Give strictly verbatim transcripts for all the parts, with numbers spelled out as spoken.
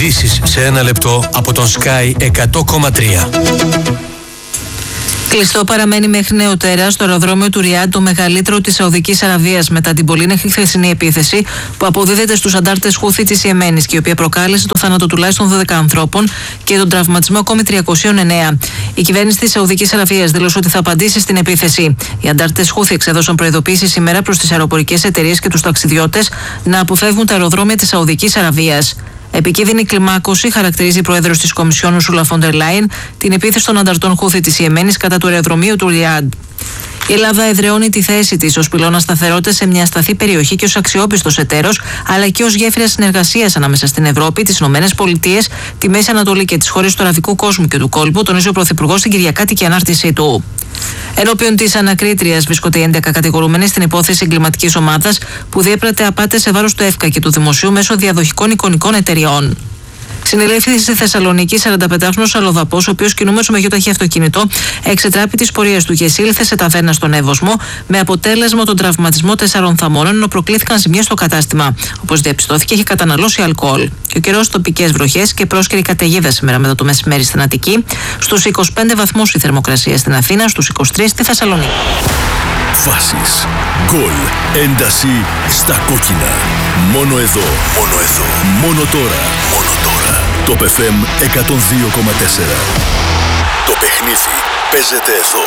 Ειδήσεις σε ένα λεπτό από τον Sky εκατό κόμμα τρία. Κλειστό παραμένει μέχρι νεοτέρα στο αεροδρόμιο του Ριάντ, το μεγαλύτερο της Σαουδικής Αραβίας, μετά την πολύνεχη χθεσινή επίθεση που αποδίδεται στους αντάρτες Χούθη της Ιεμένης και η οποία προκάλεσε το θάνατο τουλάχιστον δώδεκα ανθρώπων και τον τραυματισμό ακόμη τριακόσια εννέα. Η κυβέρνηση της Σαουδικής Αραβίας δήλωσε ότι θα απαντήσει στην επίθεση. Οι αντάρτες Χούθη εξέδωσαν προειδοποίηση σήμερα προς τις αεροπορικές εταιρείες και τους ταξιδιώτες να αποφεύγουν τα αεροδρόμια της Σαουδικής Αραβίας. Επικίνδυνη κλιμάκωση χαρακτηρίζει η πρόεδρος της Κομισιόν Ουρσούλα φον ντερ Λάιεν την επίθεση των ανταρτών Χούθη της Ιεμένης κατά του αεροδρομίου του Ριάντ. Η Ελλάδα εδραιώνει τη θέση της ως πυλώνα σταθερότητας σε μια ασταθή περιοχή και ως αξιόπιστος εταίρος, αλλά και ως γέφυρα συνεργασίας ανάμεσα στην Ευρώπη, τις Ηνωμένες Πολιτείες, τη Μέση Ανατολή και τις χώρες του αραβικού κόσμου και του κόλπου, τονίζει ο Πρωθυπουργός στην Κυριακάτικη ανάρτησή του. Ενώπιον της ανακρίτριας βρίσκονται οι έντεκα κατηγορούμενοι στην υπόθεση εγκληματικής ομάδας που διέπρατε απάτες σε βάρος του ΕΦΚΑ και του δημοσίου μέσω διαδοχικών εικονικών εταιριών. Συνελήφθη στη Θεσσαλονίκη σαρανταπεντάχρονος αλλοδαπός, ο οποίος κινούμενος με γιοταχή αυτοκίνητο εξετράπη τις πορείες του και εισήλθε σε ταβέρνα στον Εύωσμο, με αποτέλεσμα τον τραυματισμό τεσσάρων θαμώνων, ενώ προκλήθηκαν ζημιές στο κατάστημα. Όπως διαπιστώθηκε, είχε καταναλώσει αλκοόλ. Και ο καιρός, τοπικές βροχές και πρόσκαιρη καταιγίδα σήμερα μετά το μεσημέρι στην Αττική, στους είκοσι πέντε βαθμούς η θερμοκρασία στην Αθήνα, στους είκοσι τρεις στη Θεσσαλονίκη. Φάσεις, γκολ, ένταση στα κόκκινα. Μόνο εδώ, μόνο εδώ, μόνο τώρα, μόνο τώρα. Το εφ εμ εκατόν δύο κόμμα τέσσερα. Το παιχνίδι παίζεται εδώ.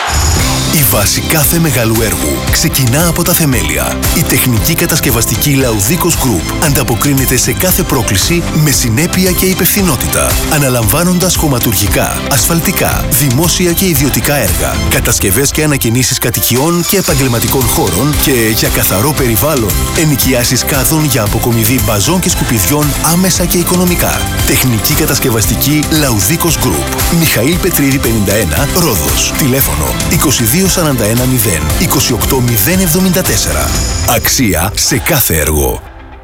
Η βάση κάθε μεγάλου έργου ξεκινά από τα θεμέλια. Η τεχνική κατασκευαστική Laudicos Group ανταποκρίνεται σε κάθε πρόκληση με συνέπεια και υπευθυνότητα, αναλαμβάνοντας χωματουργικά, ασφαλτικά, δημόσια και ιδιωτικά έργα, κατασκευές και ανακαινήσεις κατοικιών και επαγγελματικών χώρων και για καθαρό περιβάλλον, ενοικιάσεις κάδων για αποκομιδή μπαζών και σκουπιδιών άμεσα και οικονομικά. Τεχνική κατασκευαστική Laudicos Group. Μιχαήλ Πετρίδη πενήντα ένα, Ρόδος. Τηλέφωνο είκοσι δύο σαράντα ένα μηδέν είκοσι οκτώ μηδέν εβδομήντα τέσσερα. Αξία σε κάθε έργο.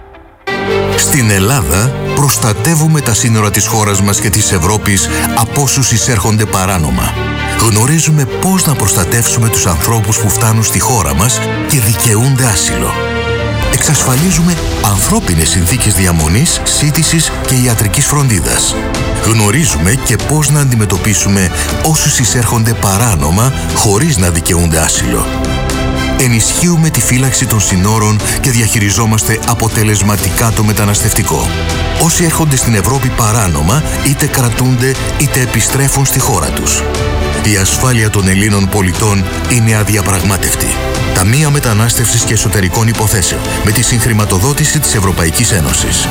Στην Ελλάδα προστατεύουμε τα σύνορα της χώρας μας και της Ευρώπης από όσους εισέρχονται παράνομα. Γνωρίζουμε πώς να προστατεύσουμε τους ανθρώπους που φτάνουν στη χώρα μας και δικαιούνται άσυλο. Εξασφαλίζουμε ανθρώπινες συνθήκες διαμονής, σύντησης και ιατρικής φροντίδας. Γνωρίζουμε και πώς να αντιμετωπίσουμε όσους εισέρχονται παράνομα χωρίς να δικαιούνται άσυλο. Ενισχύουμε τη φύλαξη των συνόρων και διαχειριζόμαστε αποτελεσματικά το μεταναστευτικό. Όσοι έρχονται στην Ευρώπη παράνομα, είτε κρατούνται είτε επιστρέφουν στη χώρα τους. Η ασφάλεια των Ελλήνων πολιτών είναι αδιαπραγμάτευτη. Ταμεία Μετανάστευσης και Εσωτερικών Υποθέσεων, με τη συγχρηματοδότηση της Ευρωπαϊκής Ένωσης.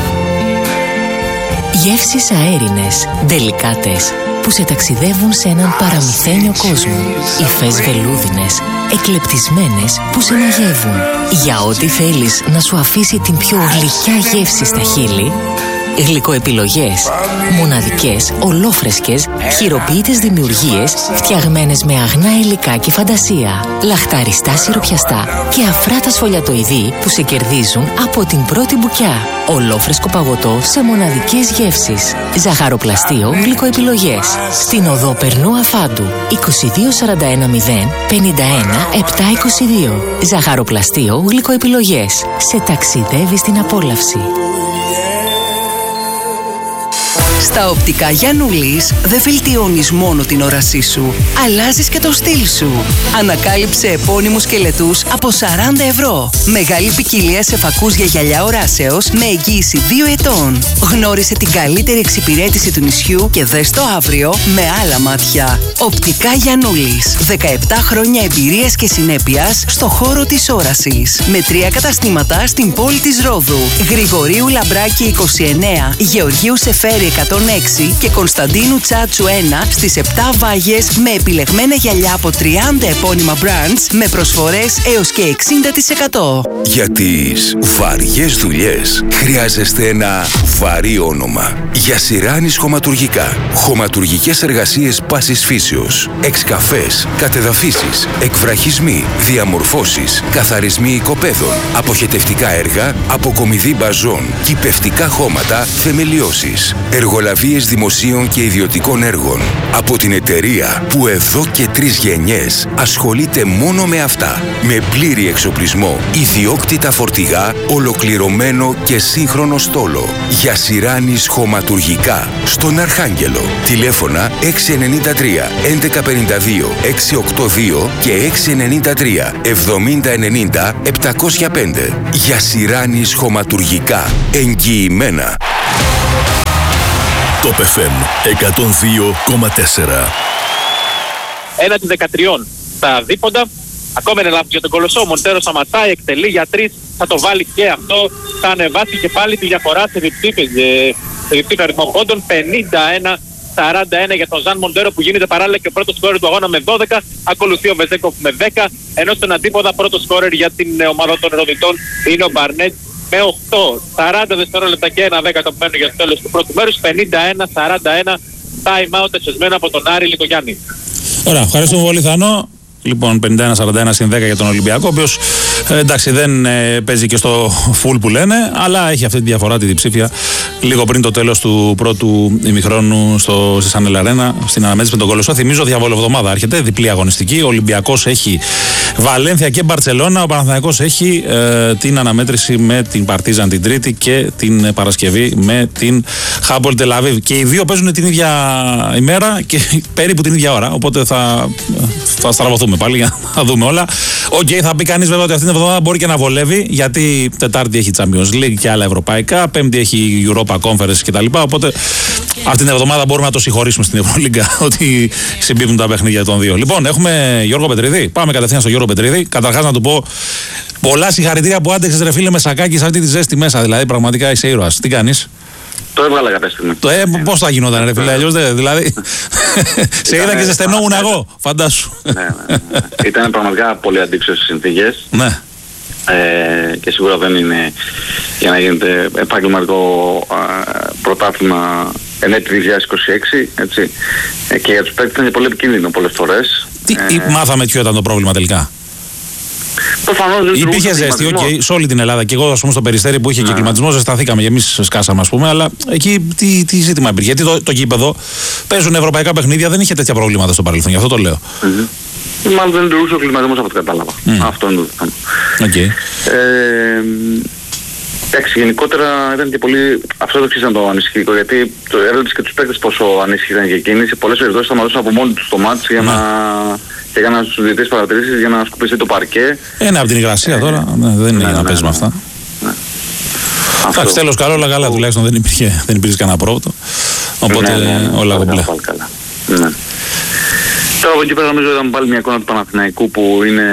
Γεύσεις αέρινες, ντελικάτες, που σε ταξιδεύουν σε έναν παραμυθένιο κόσμο. Υφές βελούδινες, εκλεπτισμένες, που σε μαγεύουν. Για ό,τι θέλεις να σου αφήσει την πιο γλυκιά γεύση στα χείλη, γλυκοεπιλογές, μοναδικές, ολόφρεσκες, χειροποίητες δημιουργίες, φτιαγμένες με αγνά υλικά και φαντασία, λαχταριστά σιροπιαστά και αφράτα σφολιατοειδή που σε κερδίζουν από την πρώτη μπουκιά. Ολόφρεσκο παγωτό σε μοναδικές γεύσεις. Ζαχαροπλαστείο γλυκοεπιλογές. Στην οδό Περνού Αφάντου, είκοσι δύο σαράντα ένα μηδέν πενήντα ένα επτακόσια είκοσι δύο. Ζαχαροπλαστείο γλυκοεπιλογές. Σε ταξιδεύει στην απόλαυση. Στα οπτικά Γιαννούλης δεν βελτιώνεις μόνο την όρασή σου, αλλάζεις και το στυλ σου. Ανακάλυψε επώνυμους σκελετούς από σαράντα ευρώ. Μεγάλη ποικιλία σε φακούς για γυαλιά οράσεως με εγγύηση δύο ετών. Γνώρισε την καλύτερη εξυπηρέτηση του νησιού και δες το αύριο με άλλα μάτια. Οπτικά Γιαννούλης. δεκαεπτά χρόνια εμπειρίας και συνέπειας στο χώρο της όρασης. Με τρία καταστήματα στην πόλη της Ρόδου. Γρηγορίου Λαμπράκη είκοσι εννέα, Γεωργίου Σεφέρη εκατόν έξι και Κωνσταντίνου Τσάτσου ένα στις επτά Βάγες, με επιλεγμένα γυαλιά από τριάντα επώνυμα brands με προσφορές έως και εξήντα τοις εκατό. Για τις βαριές δουλειές χρειάζεστε ένα βαρύ όνομα. Για Σιράνης Χωματουργικά. Χωματουργικές εργασίες πάσης φύσεως. Εξκαφές, κατεδαφίσεις, εκβραχισμοί, διαμορφώσεις, καθαρισμοί οικοπαίδων, αποχετευτικά έργα, αποκομιδή μπαζών, κυπευτικά χώματα, θεμελιώσεις. Εργολαβία επισκευές δημοσίων και ιδιωτικών έργων. Από την εταιρεία που εδώ και τρεις γενιές ασχολείται μόνο με αυτά. Με πλήρη εξοπλισμό, ιδιόκτητα φορτηγά, ολοκληρωμένο και σύγχρονο στόλο. Για Σιράνης χωματουργικά. Στον Αρχάγγελο. Τηλέφωνα έξι εννιά τρία έντεκα πενήντα δύο εξακόσια ογδόντα δύο και έξι εννιά τρία εβδομήντα ενενήντα επτακόσια πέντε. Για Σιράνης χωματουργικά. Εγγυημένα. Το εφ εμ εκατόν δύο κόμμα τέσσερα. Ένα της δεκατριών στα δίποντα. Ακόμα είναι λάθος για τον Κολοσσό. Μοντέρο σταματάει, εκτελεί για τρεις. Θα το βάλει και αυτό. Θα ανεβάσει και πάλι τη διαφορά σε διπτή αριθμό πόντων. πενήντα ένα σαράντα ένα για τον Ζαν Μοντέρο που γίνεται παράλληλα και ο πρώτος σκόρερ του αγώνα με δώδεκα. Ακολουθεί ο Βεζέκοφ με δέκα. Ενώ στον αντίποδα πρώτος σκόρερ για την ομάδα των Ροδιτών είναι ο Μπαρνέτ με οκτώ. σαράντα δευτερόλεπτα και ένα δέκατο που μένουν για το τέλος του πρώτου μέρους. πενήντα ένα σαράντα ένα. Time out εσεσμένο από τον Άρη Λικογιάννη. Ωραία, ευχαριστούμε πολύ Θάνο. Λοιπόν, πενήντα ένα σαράντα ένα συν δέκα για τον Ολυμπιακό, ο οποίος ε, εντάξει δεν ε, παίζει και στο full που λένε, αλλά έχει αυτή τη διαφορά, τη διψήφια, λίγο πριν το τέλος του πρώτου ημιχρόνου στο Σανέλ Αρένα, στην αναμέτρηση με τον Κολοσσό. Θυμίζω, διαβολοβδομάδα έρχεται, διπλή αγωνιστική. Ο Ολυμπιακός έχει Βαλένθια και Μπαρτσελώνα, ο Παναθηναϊκός έχει ε, την αναμέτρηση με την Παρτίζαν την Τρίτη και την Παρασκευή με την Χάμπολ Τελ Αβίβ. Και οι δύο παίζουν την ίδια ημέρα και περίπου την ίδια ώρα, οπότε θα, θα στραβωθούμε πάλι για να δούμε όλα. Οκ, okay, θα πει κανείς βέβαια ότι αυτή την εβδομάδα μπορεί και να βολεύει, γιατί Τετάρτη έχει Champions League και άλλα ευρωπαϊκά, Πέμπτη έχει Europa Conference κτλ. Οπότε αυτή την εβδομάδα μπορούμε να το συγχωρήσουμε στην Ευρωλίγκα ότι συμπίπτουν τα παιχνίδια των δύο. Λοιπόν, έχουμε Γιώργο Πετρίδη. Πάμε κατευθείαν στον Γιώργο Πετρίδη. Καταρχάς να του πω πολλά συγχαρητήρια που άντεξες, ρε φίλε, με σακάκι σε αυτή τη ζέστη μέσα. Δηλαδή, πραγματικά είσαι ήρωας. Τι κάνεις? Το έβγαλα κάποια στιγμή. Το, ε, πώς θα γινόταν, ρε φίλε, αλλιώς δεν. Δηλαδή. Σε είδα και ζεσθενόμουν εγώ, φαντάσου. Ναι, ναι, ναι. Ήταν πραγματικά πολύ αντίξωες οι συνθήκες. Ναι. Ε, και σίγουρα δεν είναι για να γίνεται επαγγελματικό πρωτάθλημα εν έτη δύο χιλιάδες είκοσι έξι, έτσι. Ε, και για τους παίκτες ήταν πολύ επικίνδυνο πολλές φορές. Τι ε, μάθαμε ποιο ήταν το πρόβλημα τελικά? Προφανώς υπήρχε ζέστη, okay, σε όλη την Ελλάδα. Και εγώ, ας πούμε, στο Περιστέρι που είχε ναι. και κλιματισμό, ζεσταθήκαμε και εμείς σκάσαμε, ας πούμε. Αλλά εκεί τι, τι ζήτημα υπήρχε? Γιατί το, το γήπεδο παίζουν ευρωπαϊκά παιχνίδια, δεν είχε τέτοια προβλήματα στο παρελθόν, γι' αυτό το λέω. Mm-hmm. Μάλλον δεν λειτουργούσε ο κλιματισμός από ό,τι κατάλαβα. Mm. Αυτό είναι το θέμα. Okay. Ε, εντάξει, γενικότερα ήταν και πολύ. Αυτό το ξέρει να το ανησυχητικό, γιατί το έρωτησε και τους παίκτες πόσο ανήσυχοι ήταν και εκείνοι. Σε πολλές περιπτώσεις σταματούσαν από μόνοι τους το μάτς για να. Και έκαναν στους διαιτητές παρατηρήσεις για να σκουπιστεί το παρκέ. Ένα από την υγρασία ε, τώρα, ναι, δεν είναι ναι, να ναι, παίζουμε ναι, αυτά. Ναι. Εντάξει, τέλος καλό, όλα καλά, τουλάχιστον δεν υπήρχε, δεν υπήρχε κανένα πρόβλημα. Οπότε ναι, ναι, όλα κομπλέ. Ναι. Τώρα από εκεί πέρα νομίζω ήταν πάλι μια εικόνα του Παναθηναϊκού που είναι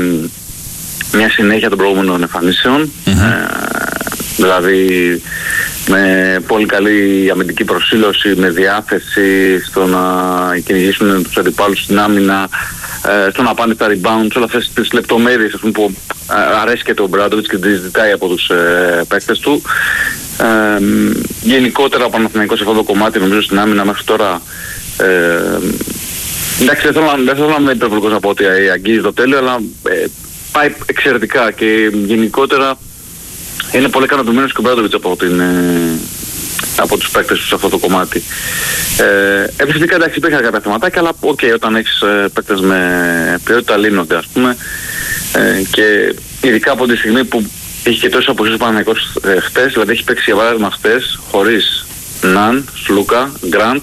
μια συνέχεια των προηγούμενων εμφανίσεων. Mm-hmm. Ε, δηλαδή με πολύ καλή αμυντική προσήλωση, με διάθεση στο να κυνηγήσουν τους αντιπάλους στην άμυνα, ε, στο να πάνε τα rebounds, όλα αυτές τις λεπτομέρειες που αρέσει και τον Μπράντοβιτς και τις ζητάει από τους ε, παίκτες του. Ε, γενικότερα ο Παναθηναϊκός σε αυτό το κομμάτι, νομίζω στην άμυνα μέχρι τώρα, ε, εντάξει, δεν θέλω, δεν θέλω να είμαι υπερβολικός από ότι αγγίζει το τέλειο, αλλά ε, πάει εξαιρετικά και γενικότερα είναι πολύ ικανοποιημένος και ο Μπράντοβιτς από, την, ε, από τους παίκτες του σε αυτό το κομμάτι. Ε, Επιθετικά εντάξει υπήρχαν κάποια θεματάκια, αλλά οκ, okay, όταν έχεις ε, παίκτες με ποιότητα λύνονται, ας πούμε, ε, και ειδικά από τη στιγμή που έχει και τόσο αποσύσει ο Παναθηναϊκός ε, χτες, δηλαδή έχει παίξει για παράδειγμα χτες χωρίς Ναν, Σλούκα, Γκραντ,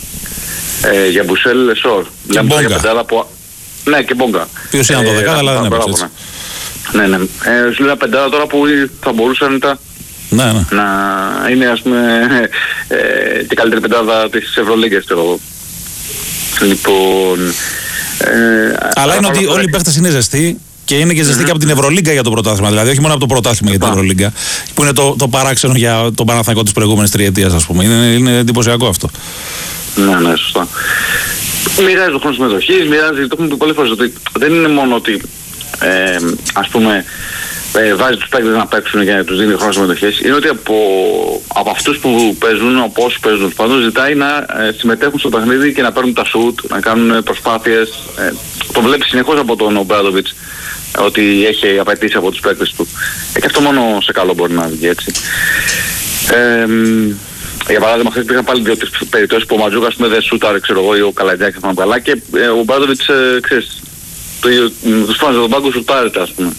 ε, για Μπουσέλ, Λεσόρ. Και Μπόγκα. Που... Ναι, και Μπόγκα. Ποιος ήταν το δεκάδα, αλλά δεν έπαιξε έτσι. Ναι, ναι. Ε, σου λέω πεντάδα τώρα που θα μπορούσαν τα... ναι, ναι. να είναι, ας πούμε, ε, και καλύτερη πεντάδα της Ευρωλίγκας, ξέρω. Λοιπόν... Ε, αλλά είναι ότι όλοι οι παίχτες είναι ζεστοί και είναι και ζεστοί mm-hmm. και από την Ευρωλίγκα για το πρωτάθλημα. Δηλαδή, όχι μόνο από το πρωτάθλημα για την Ευρωλίγκα, που είναι το, το παράξενο για τον Παναθηναϊκό της προηγούμενης τριετίας, ας πούμε. Είναι, είναι εντυπωσιακό αυτό. Ναι, ναι, σωστά. Μοιράζει το χρόνο συμμετοχής, μοιράζει, το έχουμε πει πολλές φορές, ότι δεν είναι μόνο ότι ε, ας πούμε ε, βάζει τους παίκτες να παίξουν και τους δίνει χρόνο συμμετοχής, είναι ότι από, από αυτούς που παίζουν, από όσους παίζουν πάντως, ζητάει να ε, συμμετέχουν στο παιχνίδι και να παίρνουν τα σουτ, να κάνουν προσπάθειες. Ε, το βλέπει συνεχώς από τον Ομπράντοβιτς ότι έχει απαιτήσει από τους παίκτες του. Ε, και αυτό μόνο σε καλό μπορεί να βγει, έτσι. Ε, για παράδειγμα, χθες υπήρχαν πάλι δύο-τρεις περιπτώσεις που ο Ματζούκας δεν σούταρε, ξέρω εγώ, ή ο Καλατζάκης θα καλά και ε, ο Μπράντοβιτς, ε, ξέρεις, τους φάνηκε τον πάγκο σουτάρεται, ας πούμε.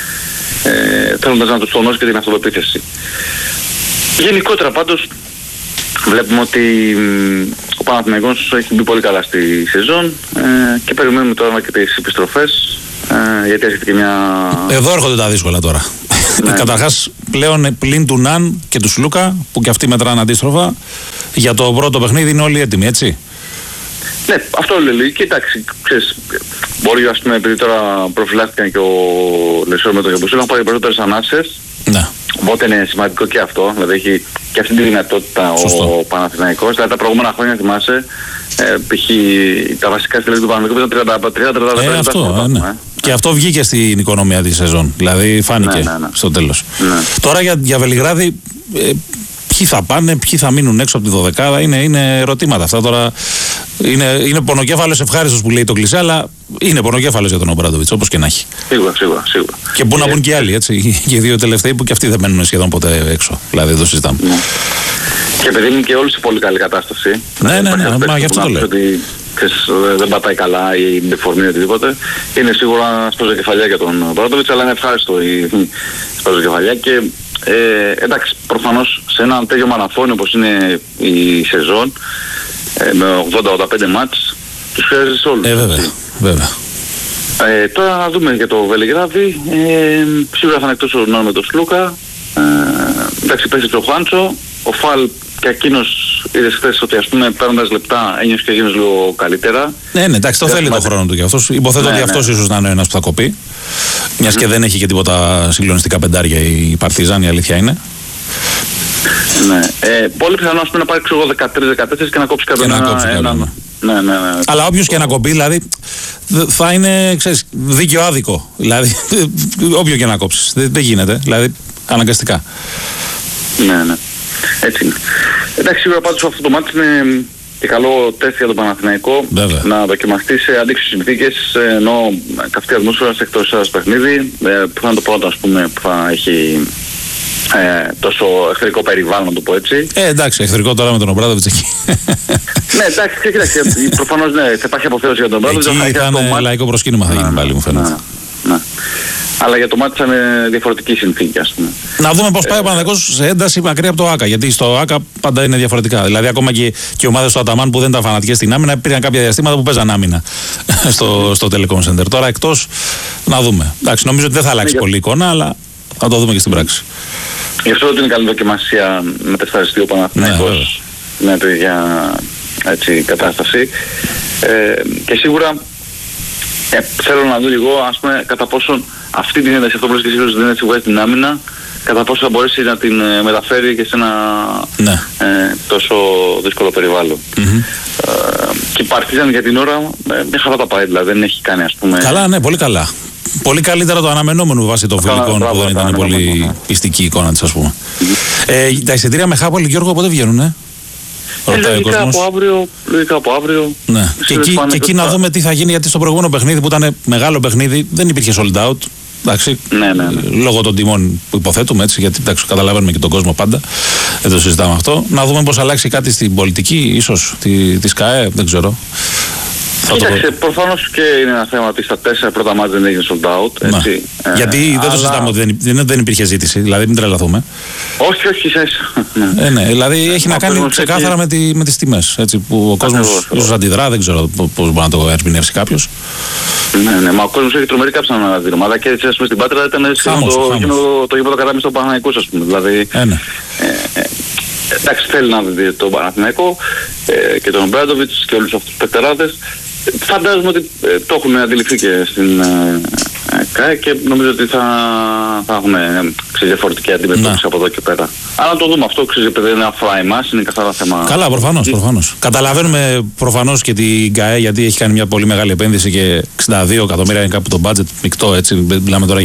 Ε, θέλοντας να τους τονώσει και την αυτοπεποίθηση. Γενικότερα πάντως, βλέπουμε ότι ο Παναθηναϊκός έχει μπει πολύ καλά στη σεζόν ε, και περιμένουμε τώρα και τις επιστροφές ε, γιατί έρχεται και μια... Εδώ έρχονται τα δύσκολα τώρα. Ναι. Καταρχάς πλέον πλην του Ναν και του Σλούκα που και αυτοί μετράνε αντίστροφα για το πρώτο παιχνίδι είναι όλοι έτοιμοι, έτσι. Ναι, αυτό λέει. Κοίταξε, ξέρεις, μπορεί ας πούμε επειδή τώρα προφυλάχθηκαν και ο Λεσόρ με τον Γιαμπουσού να πάρει περισσότερες ανάσες. Ναι. Οπότε είναι σημαντικό και αυτό, δηλαδή έχει και αυτή τη δυνατότητα Σωστό. ο Παναθηναϊκός. Δηλαδή τα προηγούμενα χρόνια θυμάσαι, ε, π.χ. τα βασικά στελέχη του Παναθηναϊκού ήταν τριάντα τριάντα τριάντα πέντε. Ε, αυτό, ε, ναι. ε. Και αυτό βγήκε στην οικονομία της σεζόν, δηλαδή φάνηκε ναι, ναι, ναι. στο τέλος. Ναι. Τώρα για, για Βελιγράδι, ε, ποιοι θα πάνε, ποιοι θα μείνουν έξω από τη δωδεκάδα, είναι, είναι ερωτήματα αυτά τώρα. Είναι, είναι πονοκέφαλος ευχάριστος που λέει το κλισέ, αλλά είναι πονοκέφαλος για τον Ομπράντοβιτς, όπως και να έχει. Σίγουρα, σίγουρα, σίγουρα. Και πού να μπουν και οι άλλοι, έτσι. Και οι δύο τελευταίοι που και αυτοί δεν μένουν σχεδόν ποτέ έξω. Δηλαδή, εδώ συζητάμε. Ναι. Και επειδή είναι και όλοι σε πολύ καλή κατάσταση. Ναι, ναι, ναι, ναι, μα γι' αυτό το λέω. Ότι ξέρεις, δεν πατάει καλά ή με φορμή ή οτιδήποτε. Είναι σίγουρα σπάζω κεφαλιά για τον Ομπράντοβιτς, αλλά είναι ευχάριστο η σπάζω κεφαλιά. Και ε, εντάξει, προφανώς σε ένα τέτοιο μαραθώνιο όπως είναι η σεζόν, ε, με ογδόντα ογδόντα πέντε μάτς, τους χρειάζεσαι όλους. Ε, βέβαια, βέβαια. Ε, τώρα να δούμε για το Βελιγράδι. Ε, σίγουρα θα είναι εκτός ο Νόρ με τον Σλούκα. Ε, εντάξει, πέσει ο Χουάντσο. Ο Φαλ και εκείνος είδες χθες ότι ας πούμε παίρνοντας λεπτά ένιωσε και εκείνος λίγο καλύτερα. Ναι, ναι, εντάξει, το θέλει τον χρόνο του κι αυτός. Υποθέτω ναι, ότι ναι. αυτός ίσως να είναι ένας που θα κοπεί. Μιας mm-hmm. και δεν έχει και τίποτα συγκλονιστικά πεντάρια η Παρτιζάν, η αλήθεια είναι. Ναι. Ε, πολύ πιθανό ας πούμε να πάρει ξέρω δεκατρία δεκατέσσερα και να κόψει κάποιον ένα... ένα... Ναι, ναι, ναι, ναι. Αλλά όποιος και να κοπεί, δηλαδή θα είναι, ξέρεις, δίκαιο άδικο. Δηλαδή, όποιο και να κόψεις. Δεν, δεν γίνεται. Δηλαδή, αναγκαστικά. Ναι, ναι. Έτσι είναι. Εντάξει, σίγουρα πάντως αυτό το μάτι είναι και καλό τεστ για τον Παναθηναϊκό. Βέβαια. Να δοκιμαστεί σε αντίξωες συνθήκες, ενώ καυτή ατμόσφαιρα σε εκτός έδρας παιχνίδι, που θα είναι το πρώτο ας πούμε που θα έχει ε, τόσο εχθρικό περιβάλλον, να το πω έτσι. Ε, εντάξει, εχθρικό τώρα με τον Ομπράντοβιτς εκεί. Ναι, εντάξει, κοίταξε, προφανώς ναι, θα υπάρχει αποθέωση για τον Ομπράντοβιτς. Εκεί θα είναι λαϊκό προσκύνημα θα γίνει πάλι, μου φαίνεται. Ναι. Αλλά για το μάτι θα είναι διαφορετική συνθήκη, ας πούμε. Να δούμε πώς πάει ο Παναθηναϊκός σε ένταση μακριά από το ΆΚΑ. Γιατί στο ΆΚΑ πάντα είναι διαφορετικά. Δηλαδή, ακόμα και, και οι ομάδες του Αταμάν που δεν ήταν φανατικές στην άμυνα, υπήρχαν κάποια διαστήματα που παίζαν άμυνα στο, στο Telecom Center. Τώρα εκτός, να δούμε. Εντάξει, νομίζω ότι δεν θα αλλάξει πολύ εικόνα, αλλά θα το δούμε και στην πράξη. Γι' αυτό ότι είναι καλή δοκιμασία με τεσταριστεί ο Παναθηναϊκός με την ίδια έτσι, κατάσταση. Ε, και σίγουρα ε, θέλω να δω λίγο, ας πούμε, κατά πόσον αυτή την ένταση, αυτό που λες και εσύ, την ένταση που έχει την άμυνα, κατά πόσο θα μπορέσει να την ε, μεταφέρει και σε ένα ναι. ε, τόσο δύσκολο περιβάλλον. Mm-hmm. Ε, και η Παρτίζαν για την ώρα ε, μια χαρά τα πάει, δηλαδή δεν έχει κάνει, ας πούμε... Καλά, ναι, πολύ καλά. Πολύ καλύτερα το αναμενόμενο βάσει των φιλικών που δεν ήταν πολύ πιστική εικόνα της, ας πούμε. Mm-hmm. Ε, τα εισιτήρια με Χάπολη, Γιώργο, πότε βγαίνουν, ε? Ε, λογικά, από αύριο, λογικά από αύριο. Ναι. Και εκεί, και εκεί να δούμε τι θα γίνει, γιατί στο προηγούμενο παιχνίδι που ήταν μεγάλο παιχνίδι δεν υπήρχε sold out. Εντάξει, ναι, ναι, ναι. Λόγω των τιμών που υποθέτουμε, έτσι, γιατί εντάξει, καταλαβαίνουμε και τον κόσμο πάντα. Δεν το συζητάμε αυτό. Να δούμε πώς αλλάξει κάτι στην πολιτική, ίσως τη, της ΚΑΕ, δεν ξέρω. Κοίταξε, το... προφανώς και είναι ένα θέμα ότι στα τέσσερα πρώτα μάτια δεν έγινε sold out. Έτσι. Ε, γιατί ε, δεν αλλά... το συζητάμε ότι δεν, δεν υπήρχε ζήτηση, δηλαδή μην τρελαθούμε. Όχι, όχι, ίσως. Ε, ναι, δηλαδή έχει να κάνει ξεκάθαρα με, τη, με τις τιμές. Έτσι, που ο κόσμος ίσως αντιδρά, δεν ξέρω πώς μπορεί να το ερμηνεύσει κάποιος. Ναι, ναι, μα ο κόσμος έχει τρομερή κάψα αναδειγμάτα και έτσι ας πούμε στην Πάτρα ήταν το γήπεδο κατάμεση στον Παναθηναϊκό, ας πούμε. Δηλαδή, ε, ναι. ε, ε, εντάξει, θέλει να δει τον Παναθηναϊκό ε, και τον Ομπράντοβιτς και όλους αυτούς τους πεκτεράδες. Φαντάζομαι ότι ε, το έχουν αντιληφθεί και στην ε, ε, ΚΑΕ και νομίζω ότι θα, θα έχουμε ε, διαφορετική αντιμετώπιση από εδώ και πέρα. Αλλά να το δούμε αυτό, ξέρεις, επειδή δεν αφορά εμάς, είναι καθαρά θέμα... Καλά, προφανώς, προφανώς. Καταλαβαίνουμε προφανώς και την ΚΑΕ, γιατί έχει κάνει μια πολύ μεγάλη επένδυση και εξήντα δύο εκατομμύρια είναι κάπου το budget μεικτό, έτσι, μιλάμε τώρα για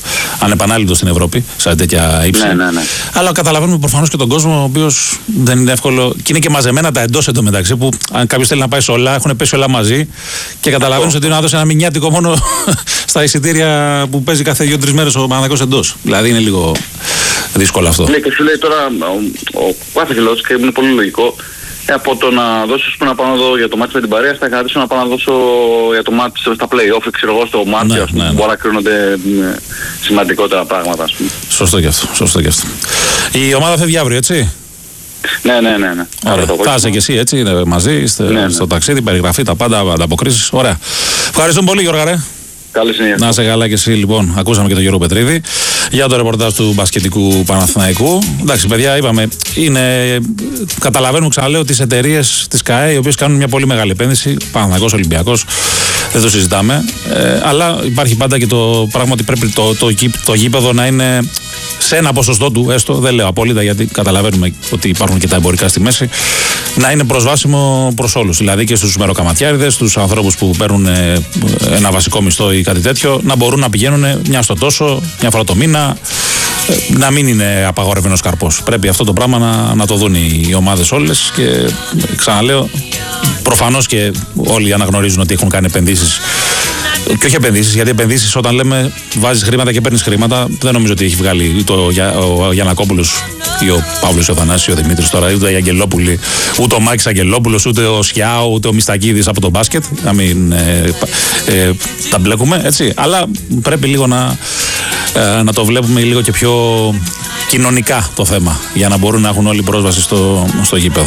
ανεπανάληπτο στην Ευρώπη, σε τέτοια ύψη. Ναι, ναι, ναι. Αλλά καταλαβαίνουμε προφανώς και τον κόσμο, ο οποίος δεν είναι εύκολο. Και είναι και μαζεμένα τα εντός εντωμεταξύ, που αν κάποιος θέλει να πάει σε όλα, έχουν πέσει όλα μαζί. Και καταλαβαίνεις ότι είναι να δώσει ένα μηνιάτικο μόνο στα εισιτήρια που παίζει κάθε δύο-τρεις μέρες ο Παναθηναϊκός εντός. Δηλαδή είναι λίγο δύσκολο αυτό. Ναι, και σου λέει τώρα ο, ο κάθε φιλός, και είναι πολύ λογικό, από το να δώσω να πάω να δω για το μάτι με την παρέα, θα κρατήσω να πάω να δώσω για το μάτι στα play-off, ξέρω εγώ, στο Μάρτιο, ναι, ας πούμε, ναι, ναι. Μπορεί να κρίνονται σημαντικότερα πράγματα, ας πούμε. Σωστό και αυτό, σωστό και αυτό. Η ομάδα φεύγει αύριο, έτσι? Ναι, ναι, ναι, ναι. Ωραία. Θα είσαι και εσύ, έτσι, είναι μαζί, είστε ναι, στο ναι. ταξίδι, περιγραφή, τα πάντα, ανταποκρίσεις. Ωραία. Ευχαριστούμε πολύ, Γιώργα, ρε. Καλή συνέχεια. Να είσαι καλά και εσύ, λοιπόν. Ακούσαμε και τον Γιώργο Πετρίδη για το ρεπορτάζ του μπασκετικού Παναθηναϊκού. Εντάξει, παιδιά, είπαμε, είναι, καταλαβαίνουμε, ξαναλέω, τις εταιρείες της ΚΑΕ, οι οποίες κάνουν μια πολύ μεγάλη επένδυση. Παναθηναϊκός, Ολυμπιακός, δεν το συζητάμε. Ε, αλλά υπάρχει πάντα και το πράγμα ότι πρέπει το, το, το, το γήπεδο να είναι σε ένα ποσοστό του, έστω, δεν λέω απόλυτα, γιατί καταλαβαίνουμε ότι υπάρχουν και τα εμπορικά στη μέση, να είναι προσβάσιμο προς όλους. Δηλαδή και στους μεροκαματιάριδες, στους ανθρώπους που παίρνουν ένα βασικό μισθό ή κάτι τέτοιο, να μπορούν να πηγαίνουν μια στο τόσο, μια φορά το μήνα, να μην είναι απαγορευμένος καρπός. Πρέπει αυτό το πράγμα να, να το δουν οι ομάδες όλες. Και ξαναλέω, προφανώς και όλοι αναγνωρίζουν ότι έχουν κάνει επενδύσεις. Και όχι επενδύσεις, γιατί επενδύσεις, όταν λέμε βάζεις χρήματα και παίρνεις χρήματα, δεν νομίζω ότι έχει βγάλει ούτε ο, Για, ο Γιαννακόπουλος ή ο Παύλος ο Θανάσης, ο Δημήτρης τώρα, ούτε η Αγγελόπουλη, ούτε ο Μάκης Αγγελόπουλος, ούτε ο Σιάου, ούτε ο Μιστακίδης από το μπάσκετ. Να μην ε, ε, τα μπλέκουμε, έτσι. Αλλά πρέπει λίγο να, ε, να το βλέπουμε λίγο και πιο κοινωνικά το θέμα, για να μπορούν να έχουν όλοι πρόσβαση στο, στο γήπεδο.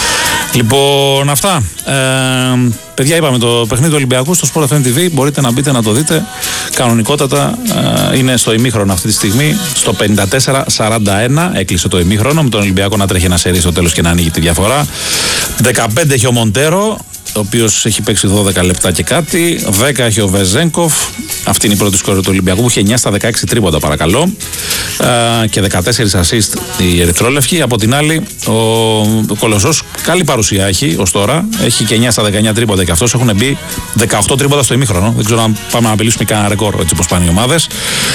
Λοιπόν, αυτά. Ε, παιδιά, είπαμε το παιχνίδι του Ολυμπιακού στο Sport εφ εμ τι βι. Μπορείτε να μπείτε να το δείτε. Κανονικότατα ε, είναι στο ημίχρονο αυτή τη στιγμή. Στο πενήντα τέσσερα σαράντα ένα έκλεισε το ημίχρονο. Με τον Ολυμπιακό να τρέχει ένα σερί στο τέλος και να ανοίγει τη διαφορά. δεκαπέντε έχει ο Μοντέρο, ο οποίος έχει παίξει δώδεκα λεπτά και κάτι. δέκα έχει ο Βεζένκοφ. Αυτή είναι η πρώτη σκόρη του Ολυμπιακού, που είχε εννιά στα δεκαέξι τρίποντα, παρακαλώ. Ε, και δεκατέσσερα assist η Ερυθρόλευκη. Από την άλλη, ο, ο Κολοσσός καλή παρουσία έχει ως τώρα. Έχει και εννιά στα δεκαεννιά τρίποντα και αυτός. Έχουν μπει δεκαοκτώ τρίποντα στο ημίχρονο. Δεν ξέρω αν πάμε να απειλήσουμε κανένα ρεκόρ, έτσι όπως πάνε οι ομάδες.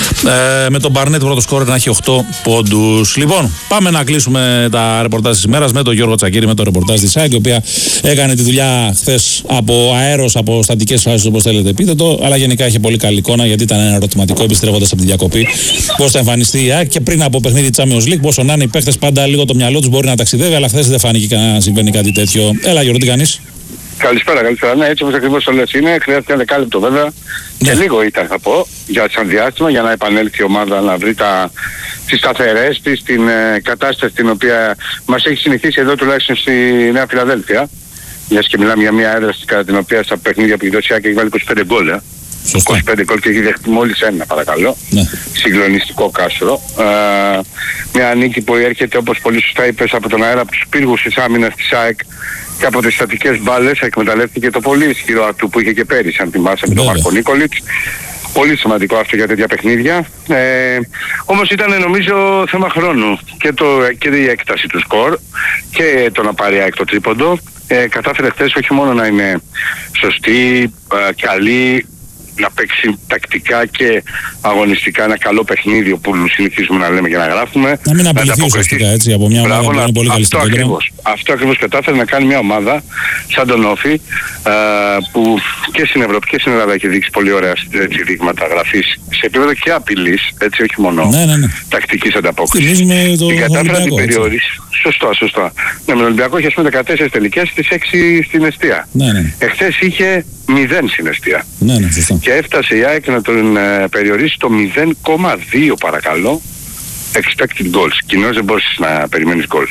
Ε, με τον Μπαρνέτ πρώτο σκόρερ να έχει οκτώ πόντους. Λοιπόν, πάμε να κλείσουμε τα ρεπορτάζ της ημέρας με τον Γιώργο Τσακίρη, με το ρεπορτάζ της ΑΕΚ, η οποία έκανε τη δουλειά χθες από αέρος, από στατικές φάσεις, όπως θέλετε πείτε το, αλλά γενικά είχε πολύ καλή εικόνα, γιατί ήταν ένα ερωτηματικό επιστρέφοντας από τη διακοπή πώς θα εμφανιστεί η ΑΕΚ και πριν από παιχνίδι Champions League. Πόσο να είναι οι παίχτες, πάντα λίγο το μυαλό τους μπορεί να ταξιδεύει, αλλά χθες δεν φάνηκε να συμβαίνει κάτι τέτοιο. Έλα, Γιώργο, τι κάνεις? Καλησπέρα, καλησπέρα. Ναι, έτσι όπως ακριβώς το λες είναι. Χρειάστηκε ένα δεκάλεπτο βέβαια. Ναι. Και λίγο ήταν, θα πω, για σαν διάστημα, για να επανέλθει η ομάδα να βρει τα, τις σταθερές της, την ε, κατάσταση την οποία μας έχει συνηθίσει εδώ τουλάχιστον στη Νέα Φιλαδέλφια. Μιας και μιλάμε για μια έδρα κατά την οποία στα παιχνίδια που η Δοσιά έχει βάλει είκοσι πέντε γκολ. Ε. είκοσι πέντε γκολ και έχει δεχτεί μόλις ένα, παρακαλώ. Ναι. Συγκλονιστικό κάστρο. Ε, μια νίκη που έρχεται, όπως πολύ σωστά είπες, από τον αέρα από τους πύργους της άμυνας της ΑΕΚ και από τις στατικές μπάλες. Εκμεταλλεύτηκε το πολύ ισχυρό ατού που είχε και πέρυσι, αν θυμάσαι, με τον Μάρκο Νίκολιτς. Πολύ σημαντικό αυτό για τέτοια παιχνίδια. Ε, όμως ήταν, νομίζω, θέμα χρόνου. Και, το, και η έκταση του σκορ και το να πάρει ΑΕΚ το τρίποντο. Ε, κατάφερε χθες όχι μόνο να είναι σωστή, ε, καλή, να παίξει τακτικά και αγωνιστικά ένα καλό παιχνίδι που συνηθίζουμε να λέμε και να γράφουμε. Να μην απεληθεί ουσιαστικά, έτσι, από μια ομάδα που είναι πολύ καλή στην κέντρα. Αυτό ακριβώς κατάφερε να κάνει μια ομάδα σαν τον Όφη, ε, που και στην Ευρώπη και στην Ελλάδα έχει δείξει πολύ ωραία έτσι, δείγματα γραφής σε επίπεδο και απειλής, έτσι, όχι μόνο ναι, ναι, ναι. τακτικής ανταπόκρισης. Την κατάφερε να την περιορίσει. Σωστό, σωστό. Ναι, με τον Ολυμπιακό είχε, ας πούμε, δεκατέσσερις τελικές, στις έξι στην εστία. Ναι, ναι. Εχθές είχε μηδέν στην εστία. Ναι, ναι, και έφτασε η ΑΕΚ να τον ε, περιορίσει το μηδέν κόμμα δύο, παρακαλώ, expected goals. Κοινώς δεν μπορείς να περιμένεις γκολ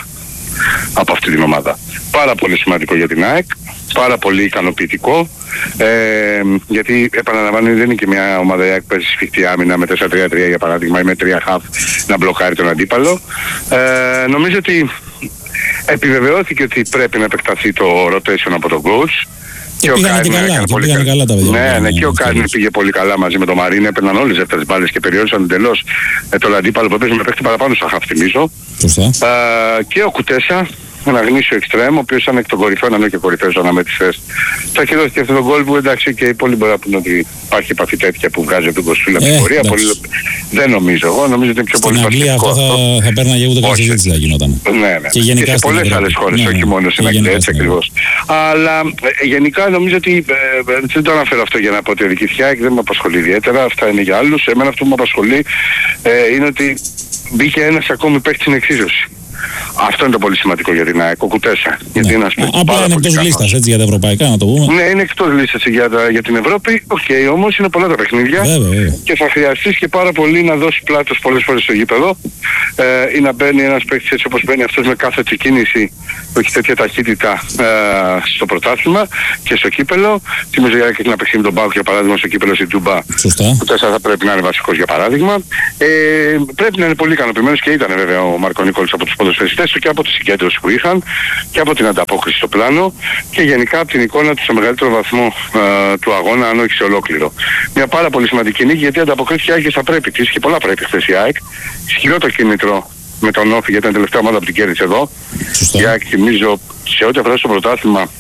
από αυτή την ομάδα. Πάρα πολύ σημαντικό για την ΑΕΚ, πάρα πολύ ικανοποιητικό, ε, γιατί επαναλαμβάνω δεν είναι και μια ομάδα η ΑΕΚ που παίζει σφιχτή άμυνα με τέσσερα τρία τρία για παράδειγμα ή με τρία χαφ να μπλοκάρει τον αντίπαλο. Ε, νομίζω ότι επιβεβαιώθηκε ότι πρέπει να επεκταθεί το rotation από τον coach. Και, και ο Κάριν έκανε πολύ καλά. καλά τα παιδιά. Ναι, ναι, και ο Κάριν πήγε πολύ καλά μαζί με τον Μαρίν. Έπαιρναν όλες τις δεύτερες μπάλες και περιόρισαν εντελώς ε, τον αντίπαλο που έπαιζε με παίχτη παραπάνω στα χαφ, θυμίζω. Σωστά. Ε, και ο Κουτέσα, ένα γνήσιο εξτρέμ, ο οποίος ήταν εκ των κορυφαίων, αν όχι και κορυφαίος αναμέτρησες. Θα έχει δώσει και αυτόν τον γκολ που εντάξει και οι πολλοί μπορεί να πούνε ότι υπάρχει επαφή τέτοια που βγάζει από τον Κοσφίλα από την πορεία. Δεν νομίζω. Εγώ νομίζω ότι είναι πιο πολύ βασικό. Στην Αγγλία αυτό θα, θα παίρναγε ούτε καν συζήτηση θα γινόταν. Ναι, ναι. Και, γενικά και σε πολλές άλλες χώρες, ναι, όχι μόνο στην Αγγλία, έτσι ακριβώς. Αλλά ε, γενικά νομίζω ότι ε, ε, δεν το αναφέρω αυτό για να πω ότι η δική ΑΕΚ δεν με απασχολεί ιδιαίτερα, αυτά είναι για άλλους. Εμένα αυτό που με απασχολεί ε, είναι ότι μπήκε ένας ακόμη παίκτης στην εξίσωση. Αυτό είναι το πολύ σημαντικό για την ΑΕΚ, ο Κουτέσα. Ναι. Γιατί είναι απλά είναι εκτός λίστας, έτσι, για τα ευρωπαϊκά, να το πούμε. Ναι, είναι εκτός λίστας για, για την Ευρώπη. Οκ, okay, όμως είναι πολλά τα παιχνίδια. Βέβαια, βέβαια. Και θα χρειαστείς και πάρα πολύ να δώσει πλάτος πολλές φορές στο γήπεδο ε, ή να μπαίνει ένας παίκτης έτσι όπως μπαίνει αυτός με κάθε κίνηση που έχει τέτοια ταχύτητα ε, στο πρωτάθλημα και στο κύπελο. Θυμίζω για να παίξει με τον Πάουκ για παράδειγμα στο κύπελο στην Τούμπα. Σωστά. Ο Κουτέσα θα πρέπει να είναι βασικός για παράδειγμα. Ε, πρέπει να είναι πολύ ικανοποιημένος και ήταν βέβαια ο Μάρκο Νίκολς από τους ποδοσφαιριστές του και από τη συγκέντρωση που είχαν και από την ανταπόκριση στο πλάνο και γενικά από την εικόνα του στο μεγαλύτερο βαθμό ε, του αγώνα, αν όχι σε ολόκληρο. Μια πάρα πολύ σημαντική νίκη γιατί ανταποκρίθηκε η ΑΕΚ στα πρέπει της και πολλά πρέπει χθες η ΑΕΚ. Ισχυρό το κίνητρο με τον Όφη γιατί ήταν τελευταία ομάδα που την κέρδισε εδώ. Σωστά. Η ΑΕΚ θυμίζω σε ό,τι αφορά στο πρωτάθλημα.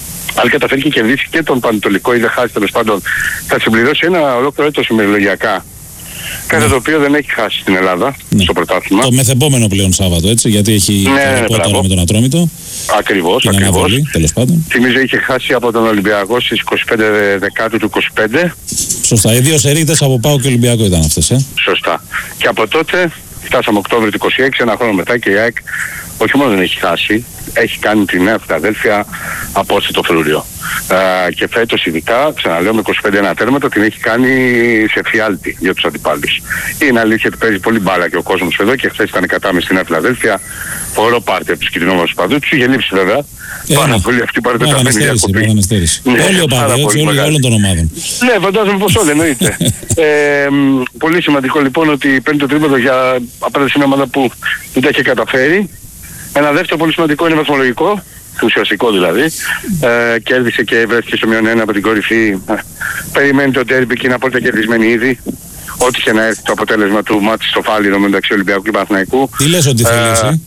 Αν καταφέρει και κερδίσει και τον Πανετολικό ή δεν χάσει τέλος πάντων, θα συμπληρώσει ένα ολόκληρο έτος ημερολογιακά. Κάτι ναι. το οποίο δεν έχει χάσει στην Ελλάδα, ναι. στο πρωτάθλημα. Το μεθεπόμενο πλέον Σάββατο, έτσι, γιατί έχει ναι, το τώρα με τον Ατρόμητο. Ακριβώς, την ακριβώς. Αναβολή, τέλος πάντων. Θυμίζω είχε χάσει από τον Ολυμπιακό στις είκοσι πέντε Δεκάτου του είκοσι πέντε. Σωστά, οι δύο σερίτες από ΠΑΟΚ και Ολυμπιακό ήταν αυτές, ε. Σωστά. Και από τότε φτάσαμε Οκτώβριο του είκοσι έξι, ένα χρόνο μετά και η ΑΕΚ όχι μόνο δεν έχει χάσει, έχει κάνει τη Νέα Φιλαδέλφια από έτσι το Φρούριο. Uh, και φέτος ειδικά, ξαναλέω με είκοσι πέντε ένα τέρματα, την έχει κάνει σε φιάλτη για τους αντιπάλους. Είναι αλήθεια ότι παίζει πολύ μπάλα και ο κόσμος εδώ και χθες ήταν κατάμεση στη Νέα Φιλαδέλφια. Φορό πάρτι από τους κοινωνικούς παδούς, τους είχε λείψει βέβαια. Ε, πάρα ναι. πολύ αυτή η παρατεταμένη διακοπή. Ναι, όλοι οι οπαδοί, όλοι όλων των ομάδων. Ναι, φαντάζομαι πως όλοι εννοείται. ε, πολύ σημαντικό λοιπόν ότι παίρνει το τρίποδο για απέναντι σε μια ομάδα που δεν τα είχε καταφέρει. Ένα δεύτερο πολύ σημαντικό είναι βαθμολογικό. Ουσιαστικό δηλαδή, ε, κέρδισε και βρέθηκε στο μείον ένα από την κορυφή. Ε, περιμένει το ντέρμπι και είναι απόλυτα κερδισμένη ήδη. Ό,τι και να έρθει το αποτέλεσμα του μάτς στο Φάληρο μεταξύ Ολυμπιακού και Παναθηναϊκού. Τι λες ότι θέλεις, ε?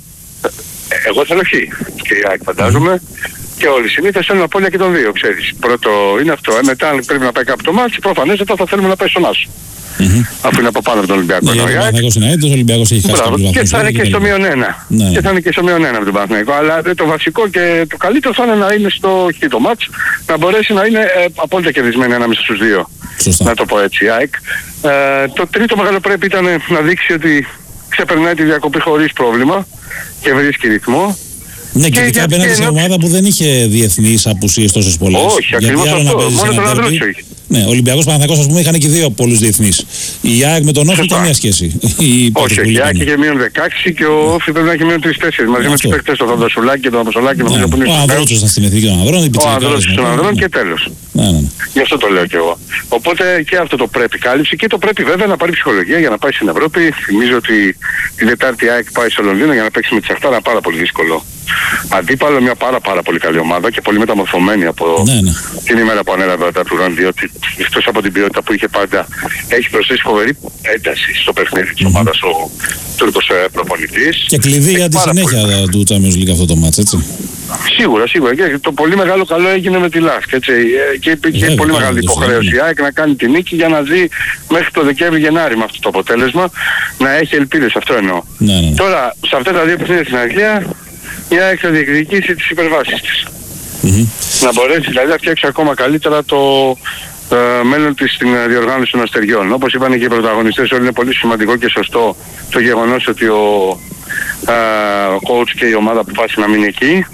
Εγώ θέλω χ, και η ΑΕΚ φαντάζομαι. Mm. Και όλοι οι συνήθως θέλουν απόλυτα και τον δύο, ξέρεις. Πρώτο είναι αυτό. Ε, μετά αν πρέπει να πάει κάπου το μάτς, προφανώς μετά θα θέλουμε να πάει στον Άσο. Mm-hmm. Αφού είναι από πάνω από τον Ολυμπιακό. Ναι, γιατί ο Παναθηναϊκός είναι έτος, ο Ολυμπιακός έχει χάσει κάποιους βαθμούς. Και θα είναι και στο μείον ένα. Ναι. Και θα είναι και στο μείον ένα από τον Παναθηναϊκό. Αλλά το βασικό και το καλύτερο θα είναι να είναι στο χ το μάτς, να μπορέσει να είναι ε, απόλυτα κερδισμένη ανάμεσα στους δύο. Σωστά. Να το πω έτσι, ΑΕΚ. Ε, το τρίτο μεγάλο πρέπει ήταν να δείξει ότι ξεπερνάει τη διακοπή χωρίς πρόβλημα και βρίσκει ρυθμό. Ναι, και ειδικά απέναντι σε ομάδα που δεν είχε διεθνείς απουσίες τόσες πολλές. Όχι, ακριβώς αυτό. Μόνο τον Ανδρούτσο είχε. Ναι, ο Ολυμπιακός Παναθηναϊκός ας πούμε είχαν και δύο πολλούς διεθνείς. Η ΑΕΚ με τον Όφη καμία σχέση. Όχι, η ΑΕΚ είχε μείον δεκαέξι και ο Όφη πρέπει να έχει μείον τρία τέσσερα μαζί με τους παίκτες του Θοδοσουλάκη και τον Αποστολάκη. Ο Ανδρούτσος ήταν στην εθνική των Ανδρών. Ο Ανδρούτσος των Ανδρών και τέλος. Γι' αυτό το λέω και εγώ. Οπότε και αυτό το πρέπει κάλυψη και το πρέπει βέβαια να πάρει ψυχολογία για να πάει στην Ευρώπη. Θυμίζω ότι την Τετάρτη η ΑΕΚ πάει στο Λονδίνο για να παίξει με τη Σαχτάρα, πάρα πολύ δύσκολο αντίπαλο, μια πάρα πάρα πολύ καλή ομάδα και πολύ μεταμορφωμένη από ναι, ναι. την ημέρα που ανέλαβε τα τουρνουά, διότι εκτός από την ποιότητα που είχε πάντα έχει προσθέσει φοβερή ένταση στο παιχνίδι της mm-hmm. ομάδας ο Τούρκος προπονητής. Και κλειδί για τη συνέχεια πολύ... του Champions League αυτό το μάτς, έτσι. Σίγουρα, σίγουρα. Και το πολύ μεγάλο καλό έγινε με τη Λάσκ, έτσι. Και υπήρχε yeah, πολύ μεγάλη υποχρέωση η ΑΕΚ να κάνει τη νίκη για να ζει μέχρι το Δεκέμβρη-Γενάρη με αυτό το αποτέλεσμα, να έχει ελπίδες, αυτό εννοώ. Ναι, ναι. Τώρα, σε αυτά τα δύο παιχνίδια στην Αγγλία, η ΑΕΚ θα διεκδικήσει τις υπερβάσεις της. Mm-hmm. Να μπορέσει δηλαδή να φτιάξει ακόμα καλύτερα το ε, μέλλον της στην διοργάνωση των αστεριών. Όπως είπαν και οι πρωταγωνιστές, όλοι είναι πολύ σημαντικό και σωστό το γεγονός ότι ο, ε, ο coach και η ομάδα αποφάσισε να μείνει εκεί.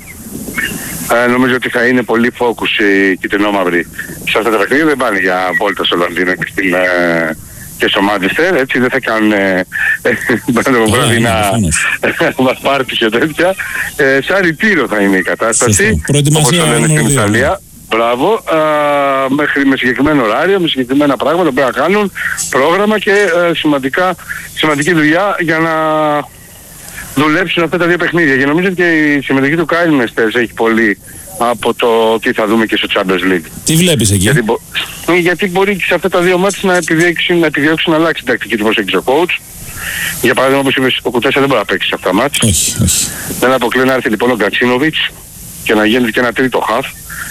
Ε, νομίζω ότι θα είναι πολύ focus οι κυτρινόμαυροι σε αυτά τα παιχνίδια. Δεν πάνε για βόλτα στο Λονδίνο και στην... Ε, και στο Μάντσεστερ, έτσι δεν θα κάνουν βραδινά πάρτι και τέτοια. Ε, σαν ρητήριο θα είναι η κατάσταση, όπως το λένε στην Ιταλία. Μπράβο, α, μέχρι με συγκεκριμένο ωράριο, με συγκεκριμένα πράγματα που πρέπει να κάνουν, πρόγραμμα και ε, σημαντικά, σημαντική δουλειά για να δουλέψουν αυτά τα δύο παιχνίδια. Και νομίζω ότι και η συμμετοχή του Κάιλ Μέστερς έχει πολύ από το τι θα δούμε και στο Champions League. Τι βλέπεις εκεί? Γιατί, μπο... γιατί μπορεί και σε αυτά τα δύο μάτια να επιδιώξουν να, επιδιώξουν να αλλάξει την τακτική του προσέγγιση ο coach. Για παράδειγμα, όπως είπες, ο Κουτέσσα δεν μπορεί να παίξει σε αυτά τα μάτς. Όχι, όχι. Δεν αποκλείω να έρθει λοιπόν ο Γκατσίνοβιτς και να γίνει και ένα τρίτο χαφ.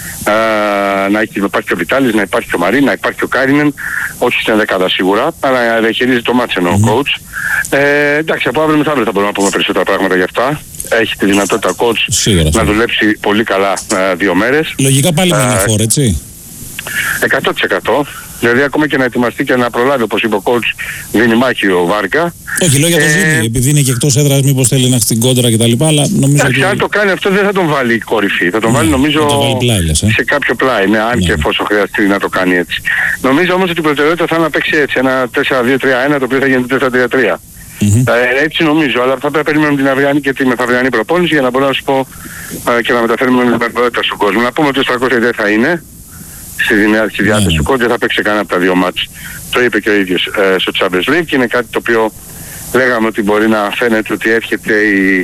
Uh, να υπάρχει και ο Βιτάλης, να υπάρχει και ο Μαρίν, να υπάρχει και ο Κάρινεν, όχι στην δεκάδα σίγουρα, αλλά διαχειρίζει το μάτς εννοώ ο mm-hmm. coach. Ε, εντάξει, από αύριο μεθαύριο θα μπορούμε να πούμε περισσότερα πράγματα γι' αυτά. Έχει τη δυνατότητα ο coach σίγουρα, να δουλέψει πολύ καλά uh, δύο μέρες. Λογικά πάλι με ένα φόρ, έτσι. εκατό τοις εκατό. Δηλαδή ακόμα και να ετοιμαστεί και να προλάβει, όπως είπε ο coach, δίνει μάχη ο Βάρκα. Όχι, λέω για το ε... Ζήνη, επειδή είναι και εκτός έδρας, μήπως θέλει να έχει την κόντρα κτλ. Αλλά νομίζω εντάξει, ότι... αν το κάνει αυτό δεν θα τον βάλει κορυφή. Θα τον ναι, βάλει νομίζω το βάλει πλάι, λες, ε? σε κάποιο πλάι, ναι, αν ναι. και εφόσον χρειαστεί να το κάνει έτσι. Νομίζω όμως ότι η προτεραιότητα θα είναι να παίξει έτσι, ένα τέσσερα δύο τρία ένα, το οποίο θα γίνει τέσσερα τρία τρία. Mm-hmm. Ε, έτσι νομίζω, αλλά θα πρέπει να περιμένουμε την αυριανή και τη μεθαυριανή προπόνηση για να μπορώ να σου πω ε, και να μεταφέρουμε την προτεραιότητα στον κόσμο. Να πούμε ότι ο Στρακός δεν θα είναι στη διάρκεια διάθεση του κόντ, δεν θα παίξει κανένα από τα δύο μάτς. Το είπε και ο ίδιος ε, στο Champions League και είναι κάτι το οποίο λέγαμε ότι μπορεί να φαίνεται ότι έρχεται η,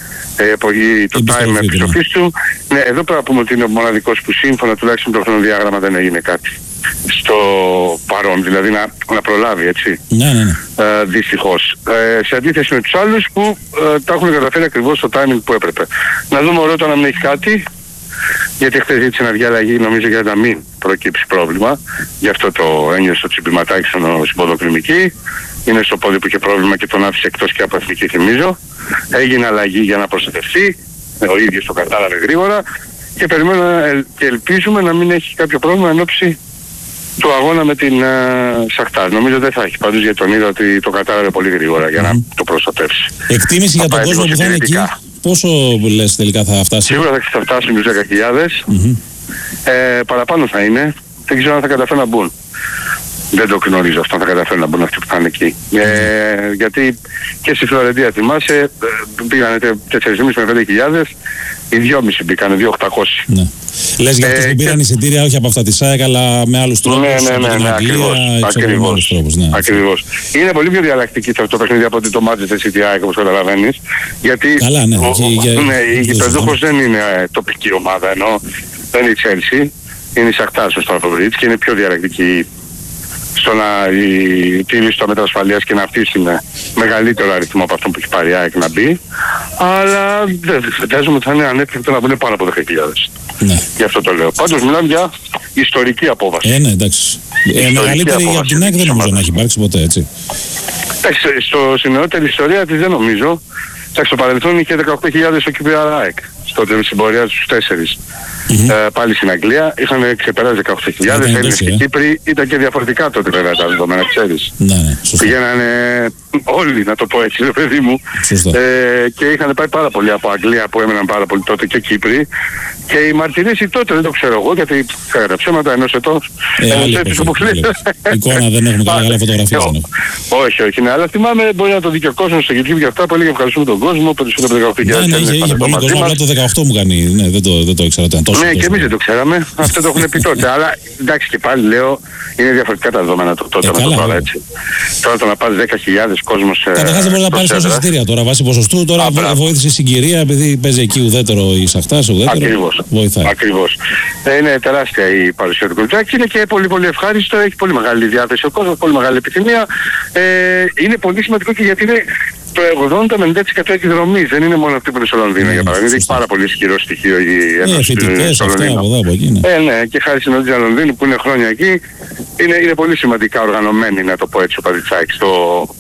ε, το time επιστροφής του. Ναι, εδώ πρέπει να πούμε ότι είναι ο μοναδικός που σύμφωνα τουλάχιστον με το χρονοδιάγραμμα δεν έγινε κάτι στο παρόν, δηλαδή να, να προλάβει, έτσι. Ναι, ναι, ναι. Ε, δυστυχώς. Ε, σε αντίθεση με τους άλλους που ε, τα έχουν καταφέρει ακριβώς στο timing που έπρεπε. Να δούμε ο Ρότα να μην έχει κάτι. Γιατί χθες ζήτησε να βγει αλλαγή, νομίζω, για να μην προκύψει πρόβλημα. Γι' αυτό το ένιωσε το τσιμπηματάκι στην ποδοκρημική. Είναι στο πόδι που είχε πρόβλημα και τον άφησε εκτός και από εθνική, θυμίζω. Έγινε αλλαγή για να προστατευτεί. Ο ίδιος το κατάλαβε γρήγορα. Και περιμένουμε και ελπίζουμε να μην έχει κάποιο πρόβλημα εν ώψη του αγώνα με την uh, Σαχτάρ. Νομίζω δεν θα έχει. Πάντως για τον είδα ότι το κατάλαβε πολύ γρήγορα για mm. να το προστατεύσει. Εκτίμηση για τον κόσμο που θα είναι εκεί. Πόσο λες τελικά θα φτάσει? Σίγουρα θα φτάσουν τους δέκα χιλιάδες. Mm-hmm. Ε, παραπάνω θα είναι. Δεν ξέρω αν θα καταφέρουν να μπουν. Δεν το γνωρίζω αυτό, αν θα καταφέρουν να μπουν αυτοί που θα είναι εκεί. Ε, γιατί και στη Φλωρεντία, θυμάσαι, πήγανε τέσσερις χιλιάδες με πέντε χιλιάδες. Οι δυόμισι μπήκανε, δύο χιλιάδες οκτακόσια. Ναι. Λες για αυτούς ε, που πήραν και... εισιτήρια όχι από αυτά τη ΣΑΕΚ, αλλά με άλλους τρόπους. Ναι, ναι, ναι, ναι, ακριβώς. Ακριβώς. Τρόπους, ναι. Ακριβώς. Είναι πολύ πιο διαλλακτική αυτό το παιχνίδι από ότι το Manchester City ΑΕΚ, όπως καταλαβαίνεις. Γιατί καλά, ναι, ο, και, ναι, η Γηπεδούχος δεν είναι ε, τοπική ομάδα, ενώ δεν είναι η Chelsea. Είναι η Σαχτάρ στο Σταυροβρίτς και είναι πιο διαλλακτική στο να τηρήσει το μέτρο ασφαλείας και να αφήσει με μεγαλύτερο αριθμό από αυτό που έχει πάρει η ΑΕΚ να μπει. Αλλά δεν φαντάζομαι ότι θα είναι ανέφικτο να μπουν πάνω από δέκα χιλιάδες. Ναι. Γι' αυτό το λέω. Πάντως μιλάμε για ιστορική απόβαση. Ε, ναι, εντάξει. Ε, μεγαλύτερη για την ΑΕΚ δεν νομίζω να έχει υπάρξει ποτέ, έτσι. Εντάξει, στο, στην νεότερη ιστορία της δεν νομίζω. Εντάξει, στο παρελθόν είχε δεκαοκτώ χιλιάδες στο Κυπριακό ΑΕΚ. Τότε στην πορεία στους τέσσερις. Mm-hmm. Ε, πάλι στην Αγγλία είχαν ξεπεράσει δεκαοκτώ χιλιάδες Έλληνες και Κύπροι. Ήταν και διαφορετικά τότε βέβαια τα δεδομένα, ξέρεις. Ναι, ναι, πηγαίνανε όλοι, να το πω έτσι, ρε παιδί μου. Ε, και είχαν πάει πάρα πολλοί από Αγγλία που έμεναν πάρα πολύ τότε και Κύπροι. Και οι μαρτυρίες τότε δεν το ξέρω εγώ, γιατί κατά ψέματα ενός ετός. Ε, άλλη εποχή, εικόνα δεν έχουμε καλά, καλά φωτογραφίες. Όχι, όχι, ναι, αλλά θυμάμαι μπορεί να το δει και ο κόσμος στο YouTube για αυτά που έλεγε ευχαριστούμε τον κόσμο, περισσότερο από δεκαοκτώ χιλιάδες. Ναι, ναι, είχε πολύ κόσμο, απλά το δεκαοκτώ μου κάνει, ναι, δεν το, δεν το ήξερα ήταν τόσο. Ναι, και εμείς δεν το ξέραμε, αυτό το έχουν πει τότε, αλλά εντάξει και πάλι λέω, είναι διαφορετικά τα δεδομένα τότε με το τώρα, έτσι. Τώρα το να πάρεις δέκα χιλιάδες κόσμος. Καταρχάς δεν μπορεί να πάρεις τόσα εισιτήρια τώρα, βάσει ποσοστού, τώρα βοήθησε η συγκυρία επειδή παίζει εκεί ουδέτερο η Σαχτάς, ουδέτερο. Βοηθάει. Ακριβώς. Ε, είναι τεράστια η παρουσία του Κουλτζάκη, είναι και πολύ πολύ ευχάριστο, έχει πολύ μεγάλη διάθεση ο κόσμος, πολύ μεγάλη επιθυμία. Ε, είναι πολύ σημαντικό και γιατί είναι το ογδόντα με ενενήντα τοις εκατό εκδρομής, δεν είναι μόνο αυτή που είναι στο Λονδίνο, για παράδειγμα. Έχει πάρα πολύ ισχυρό στοιχείο η Ένωση στο Λονδίνο. Ε, ναι, και χάρη στην Οδύα Λονδίνου που είναι χρόνια εκεί, είναι, είναι πολύ σημαντικά οργανωμένη, να το πω έτσι, ο Παδιτσάκης στο,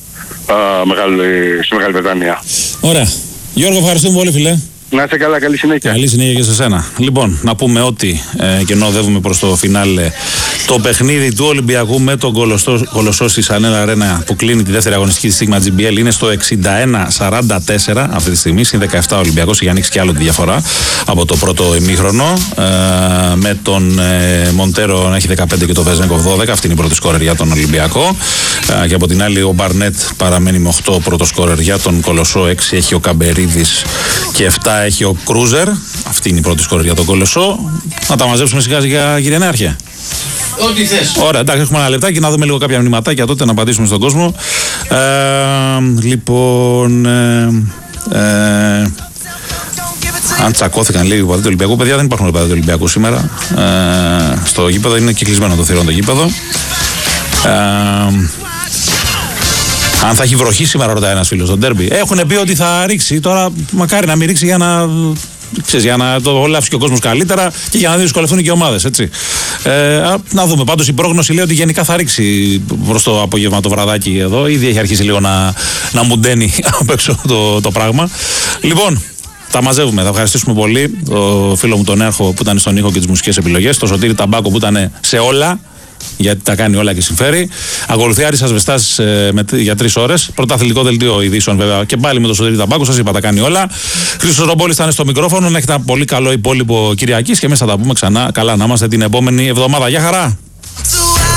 στη Μεγάλη Βρετανία. Ωραία. Γιώργο, ευχαριστούμε πολύ, φιλέ. Να είστε καλά, καλή συνέχεια. Καλή συνέχεια και σε σένα. Λοιπόν, να πούμε ότι ε, και ενώ οδεύουμε προς το φινάλε το παιχνίδι του Ολυμπιακού με τον Κολοσσό στη Σανέλα Αρένα που κλείνει τη δεύτερη αγωνιστική στη Sigma τζι μπι ελ είναι στο εξήντα ένα σαράντα τέσσερα αυτή τη στιγμή. Συν δεκαεπτά ο Ολυμπιακός, έχει ανοίξει και άλλο τη διαφορά από το πρώτο ημίχρονο. Ε, με τον ε, Μοντέρο να έχει δεκαπέντε και τον Βεζνέκοφ δώδεκα. Αυτή είναι η πρώτη σκόρερ για τον Ολυμπιακό. Ε, και από την άλλη ο Μπαρνέτ παραμένει με οκτώ πρώτο σκόρερ για τον Κολοσσό. έξι έχει ο Καμπερίδης και επτά έχει ο Κρούζερ. Αυτή είναι η πρώτη σκόρερ για τον Κολοσσό. Να τα μαζέψουμε σιγά σιγά, κύριε Νέαρχε. Ό,τι θες. Ωραία, εντάξει, έχουμε ένα λεπτάκι να δούμε λίγο κάποια μηνυματάκια τότε να απαντήσουμε στον κόσμο. Ε, λοιπόν. Ε, ε, αν τσακώθηκαν λίγοι παδί του Ολυμπιακού, παιδιά δεν υπάρχουν παδί του Ολυμπιακού σήμερα. Ε, στο γήπεδο είναι κυκλισμένο το θηρόν το γήπεδο. Ε, Αν θα έχει βροχή σήμερα, ρωτάει ένας φίλος, στο ντέρμπι. Έχουν πει ότι θα ρίξει. Τώρα, μακάρι να μην ρίξει για να. Ξέρεις, για να το ολαύσει και ο κόσμος καλύτερα και για να δυσκολευτούν και οι ομάδες, έτσι. Ε, να δούμε. Πάντως η πρόγνωση λέει ότι γενικά θα ρίξει προς το απόγευμα το βραδάκι εδώ. Ήδη έχει αρχίσει λίγο να, να μουντένει απ' έξω το, το πράγμα. Λοιπόν, τα μαζεύουμε. Θα ευχαριστήσουμε πολύ το φίλο μου τον Έρχο που ήταν στον ήχο και τις μουσικές επιλογές. Το Σωτήρη Ταμπάκο που ήταν σε όλα. Γιατί τα κάνει όλα και συμφέρει. Ακολουθεί Άρης Ασβεστάς ε, για τρεις ώρες. Πρωταθλητικό δελτίο ειδήσεων βέβαια και πάλι με το Σωτήρη Ταμπάκο. Σας είπα, τα κάνει όλα. Χρήστος Ρομπόλης θα είναι στο μικρόφωνο. Να έχετε ένα πολύ καλό υπόλοιπο Κυριακής και εμείς θα τα πούμε ξανά. Καλά να είμαστε την επόμενη εβδομάδα. Γεια χαρά!